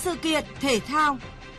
sự kiện thể thao.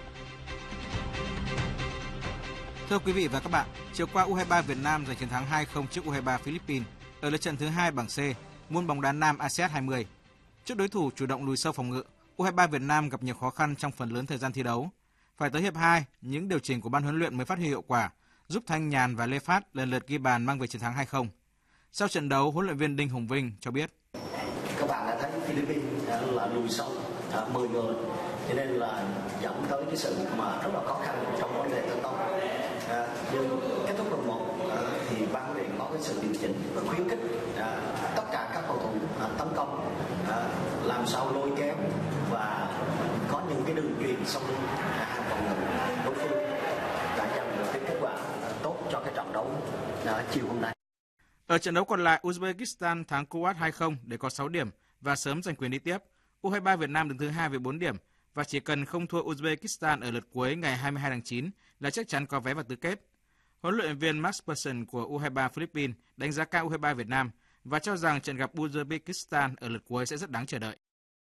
Thưa quý vị và các bạn, chiều qua U23 Việt Nam giành chiến thắng 2-0 trước U23 Philippines ở lượt trận thứ 2 bảng C, môn bóng đá nam ASEAN 20. Trước đối thủ chủ động lùi sâu phòng ngự, U23 Việt Nam gặp nhiều khó khăn trong phần lớn thời gian thi đấu. Phải tới hiệp 2, những điều chỉnh của ban huấn luyện mới phát huy hiệu quả, giúp Thanh Nhàn và Lê Phát lần lượt ghi bàn mang về chiến thắng 2-0. Sau trận đấu, huấn luyện viên Đinh Hùng Vinh cho biết: Các bạn đã thấy Philippines là lùi sâu 10 người, cho nên là dẫn tới cái sự mà rất là khó khăn trong vấn đề tấn công. Nhưng kết thúc vòng 1 thì ban huấn luyện có cái sự điều chỉnh và khuyến khích tất cả các cầu thủ tấn công làm sao lôi kéo và có những cái đường truyền xong hàng phòng ngự đối phương đã nhận được cái kết quả tốt cho cái trận đấu chiều hôm nay. Ở trận đấu còn lại, Uzbekistan thắng Kuwait 2-0 để có 6 điểm và sớm giành quyền đi tiếp. U23 Việt Nam đứng thứ 2 với 4 điểm và chỉ cần không thua Uzbekistan ở lượt cuối ngày 22 tháng 9 là chắc chắn có vé vào tứ kết. Huấn luyện viên Max Persson của U23 Philippines đánh giá cao U23 Việt Nam và cho rằng trận gặp Uzbekistan ở lượt cuối sẽ rất đáng chờ đợi.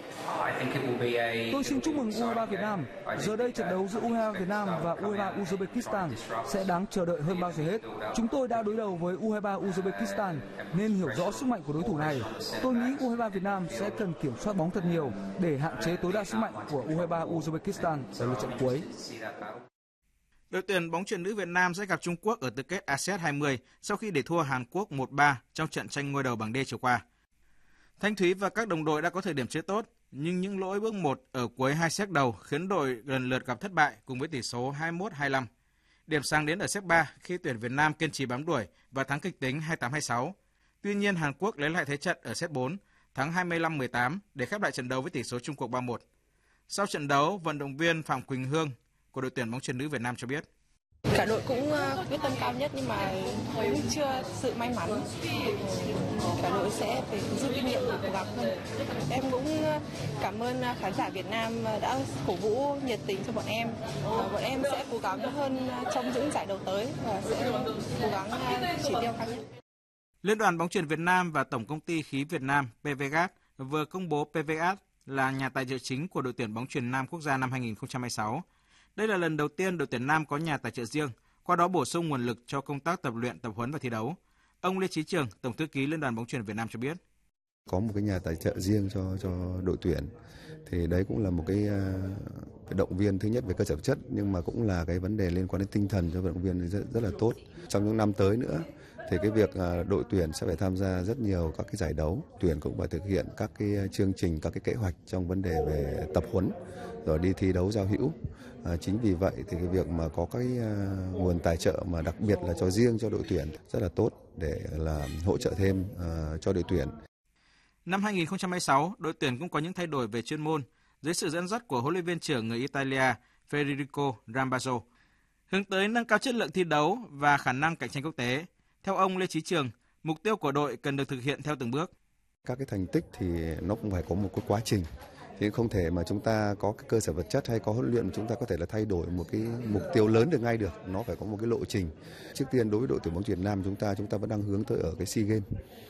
Tôi xin chúc mừng U23 Việt Nam. Giờ đây trận đấu giữa U23 Việt Nam và U23 Uzbekistan sẽ đáng chờ đợi hơn bao giờ hết. Chúng tôi đã đối đầu với U23 Uzbekistan nên hiểu rõ sức mạnh của đối thủ này. Tôi nghĩ U23 Việt Nam sẽ cần kiểm soát bóng thật nhiều để hạn chế tối đa sức mạnh của U23 Uzbekistan ở lượt trận cuối. Đội tuyển bóng chuyền nữ Việt Nam sẽ gặp Trung Quốc ở tứ kết ASEAN 20 sau khi để thua Hàn Quốc 1-3 trong trận tranh ngôi đầu bảng D chiều qua. Thanh Thúy và các đồng đội đã có thời điểm chơi tốt, nhưng những lỗi bước 1 ở cuối 2 set đầu khiến đội lần lượt gặp thất bại cùng với tỷ số 21-25. Điểm sáng đến ở set 3 khi tuyển Việt Nam kiên trì bám đuổi và thắng kịch tính 28-26. Tuy nhiên Hàn Quốc lấy lại thế trận ở set 4, thắng 25-18 để khép lại trận đấu với tỷ số chung cuộc 3-1. Sau trận đấu, vận động viên Phạm Quỳnh Hương của đội tuyển bóng chuyền nữ Việt Nam cho biết: Cả đội cũng quyết tâm cao nhất nhưng mà cũng chưa sự may mắn. Cả đội sẽ phải rút kinh nghiệm để cố gắng hơn. Em cũng cảm ơn khán giả Việt Nam đã cổ vũ nhiệt tình cho bọn em. Bọn em sẽ cố gắng hơn trong những giải đấu tới và sẽ cố gắng chỉ tiêu cao nhất. Liên đoàn bóng chuyền Việt Nam và Tổng công ty khí Việt Nam PVGAT vừa công bố PVGAT là nhà tài trợ chính của đội tuyển bóng chuyền nam quốc gia năm 2026. Đây là lần đầu tiên đội tuyển nam có nhà tài trợ riêng, qua đó bổ sung nguồn lực cho công tác tập luyện, tập huấn và thi đấu. Ông Lê Chí Trường, Tổng thư ký Liên đoàn bóng chuyền Việt Nam cho biết: Có một cái nhà tài trợ riêng cho đội tuyển, thì đấy cũng là một cái động viên thứ nhất về cơ sở vật chất, nhưng mà cũng là cái vấn đề liên quan đến tinh thần cho vận động viên rất là tốt. Trong những năm tới nữa thì cái việc đội tuyển sẽ phải tham gia rất nhiều các cái giải đấu, tuyển cũng phải thực hiện các cái chương trình, các cái kế hoạch trong vấn đề về tập huấn rồi đi thi đấu giao hữu. Chính vì vậy thì cái việc mà có cái nguồn tài trợ mà đặc biệt là cho riêng cho đội tuyển rất là tốt để là hỗ trợ thêm cho đội tuyển. Năm 2026, đội tuyển cũng có những thay đổi về chuyên môn dưới sự dẫn dắt của huấn luyện viên trưởng người Italia Federico Rambazzo, hướng tới nâng cao chất lượng thi đấu và khả năng cạnh tranh quốc tế. Theo ông Lê Chí Trường, mục tiêu của đội cần được thực hiện theo từng bước. Các cái thành tích thì nó cũng phải có một cái quá trình. Thì không thể mà chúng ta có cái cơ sở vật chất hay có huấn luyện mà chúng ta có thể là thay đổi một cái mục tiêu lớn được ngay được. Nó phải có một cái lộ trình. Trước tiên đối với đội tuyển bóng chuyền Việt Nam chúng ta vẫn đang hướng tới ở cái SEA Games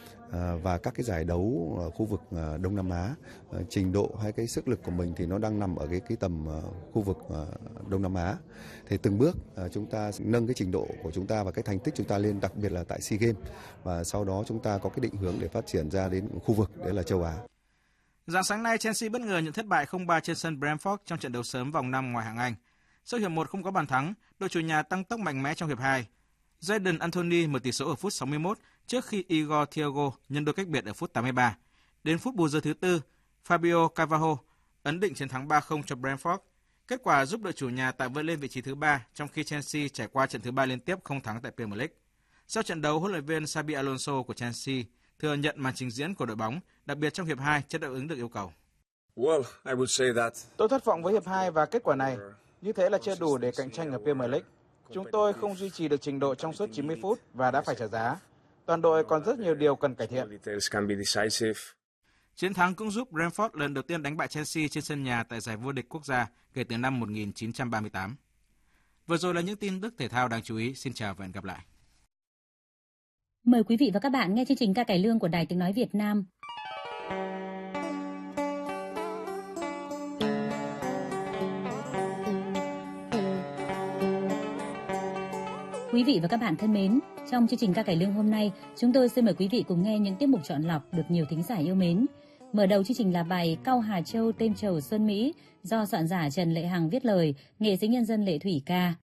và các cái giải đấu ở khu vực Đông Nam Á. Trình độ hay cái sức lực của mình thì nó đang nằm ở cái tầm khu vực Đông Nam Á. Thì từng bước chúng ta nâng cái trình độ của chúng ta và cái thành tích chúng ta lên, đặc biệt là tại SEA Games, và sau đó chúng ta có cái định hướng để phát triển ra đến khu vực, đấy là châu Á. Rạng sáng nay, Chelsea bất ngờ nhận thất bại 0-3 trên sân Brentford trong trận đấu sớm vòng 5 ngoại hạng Anh. Sau hiệp 1 không có bàn thắng, đội chủ nhà tăng tốc mạnh mẽ trong hiệp 2. Jadon Anthony mở tỷ số ở phút 61 trước khi Igor Thiago nhân đôi cách biệt ở phút 83. Đến phút bù giờ thứ 4, Fabio Carvalho ấn định chiến thắng 3-0 cho Brentford. Kết quả giúp đội chủ nhà tạm vươn lên vị trí thứ 3 trong khi Chelsea trải qua trận thứ 3 liên tiếp không thắng tại Premier League. Sau trận đấu, huấn luyện viên Xabi Alonso của Chelsea thừa nhận màn trình diễn của đội bóng, đặc biệt trong hiệp 2 chưa đáp ứng được yêu cầu. Tôi thất vọng với hiệp 2 và kết quả này. Như thế là chưa đủ để cạnh tranh ở Premier League. Chúng tôi không duy trì được trình độ trong suốt 90 phút và đã phải trả giá. Toàn đội còn rất nhiều điều cần cải thiện. Chiến thắng cũng giúp Brentford lần đầu tiên đánh bại Chelsea trên sân nhà tại giải vô địch quốc gia kể từ năm 1938. Vừa rồi là những tin tức thể thao đáng chú ý. Xin chào và hẹn gặp lại. Mời quý vị và các bạn nghe chương trình Ca cải lương của Đài Tiếng nói Việt Nam. Quý vị và các bạn thân mến, trong chương trình Ca cải lương hôm nay, chúng tôi xin mời quý vị cùng nghe những tiết mục chọn lọc được nhiều thính giả yêu mến. Mở đầu chương trình là bài Cau Hà Châu Tên Trầu Xuân Mỹ do soạn giả Trần Lệ Hằng viết lời, nghệ sĩ nhân dân Lệ Thủy ca.